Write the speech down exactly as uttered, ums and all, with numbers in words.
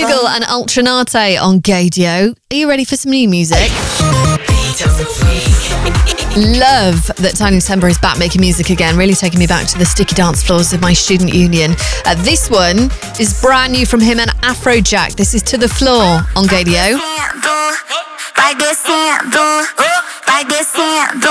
Dougal and Ultranate on Gadio. Are you ready for some new music? Love that Tiny Timber is back making music again, really taking me back to the sticky dance floors of my student union. Uh, this one is brand new from him and Afrojack. This is To The Floor on Gadio.